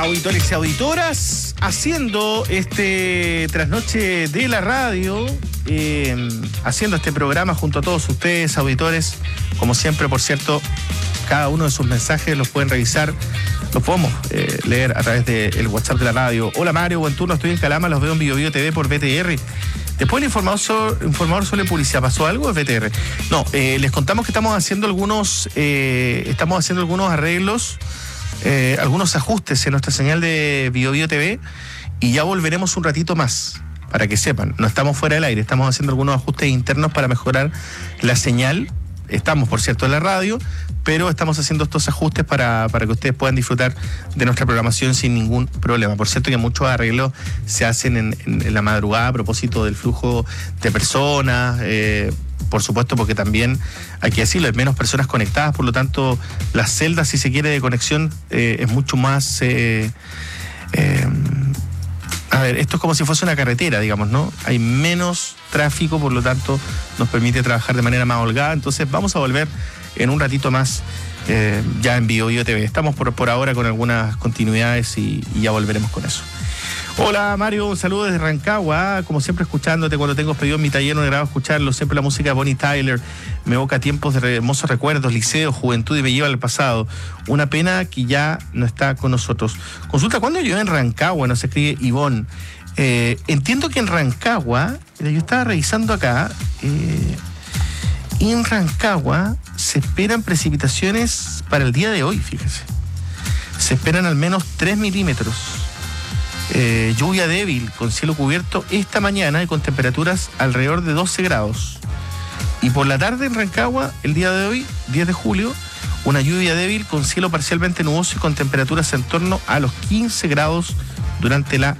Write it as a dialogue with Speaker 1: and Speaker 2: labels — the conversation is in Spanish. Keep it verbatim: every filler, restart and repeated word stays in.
Speaker 1: auditores y auditoras, haciendo este trasnoche de la radio, eh, haciendo este programa junto a todos ustedes, auditores. Como siempre, por cierto, cada uno de sus mensajes los pueden revisar, los podemos eh, leer a través del WhatsApp de la radio. Hola Mario, buen turno, estoy en Calama, los veo en Bio Bio T V por B T R. Después el informador sobre, informador sobre publicidad, ¿pasó algo? ¿Es B T R? No, eh, les contamos que estamos haciendo algunos, eh, estamos haciendo algunos arreglos, eh, algunos ajustes en nuestra señal de Bio Bio T V y ya volveremos un ratito más, para que sepan. No estamos fuera del aire, estamos haciendo algunos ajustes internos para mejorar la señal. Estamos, por cierto, en la radio, pero estamos haciendo estos ajustes para, para que ustedes puedan disfrutar de nuestra programación sin ningún problema. Por cierto, que muchos arreglos se hacen en, en, en la madrugada a propósito del flujo de personas, eh, por supuesto, porque también, hay que decirlo, hay menos personas conectadas, por lo tanto, las celdas, si se quiere, de conexión eh, es mucho más... Eh, eh, A ver, esto es como si fuese una carretera, digamos, ¿no? Hay menos tráfico, por lo tanto, nos permite trabajar de manera más holgada. Entonces, vamos a volver en un ratito más eh, ya en Bio Bio T V. Estamos por, por ahora con algunas continuidades y, y ya volveremos con eso. Hola Mario, un saludo desde Rancagua, como siempre escuchándote cuando tengo pedido en mi taller, no me grabo escucharlo, siempre la música de Bonnie Tyler me evoca tiempos de hermosos recuerdos, liceo, juventud y me lleva al pasado. Una pena que ya no está con nosotros. Consulta, ¿cuándo llueve en Rancagua? Nos escribe Ivonne. Eh, entiendo que en Rancagua, yo estaba revisando acá, eh, y en Rancagua se esperan precipitaciones para el día de hoy, fíjese. Se esperan al menos tres milímetros. Eh, lluvia débil con cielo cubierto esta mañana y con temperaturas alrededor de doce grados. Y por la tarde en Rancagua, el día de hoy, diez de julio, una lluvia débil con cielo parcialmente nuboso y con temperaturas en torno a los quince grados durante la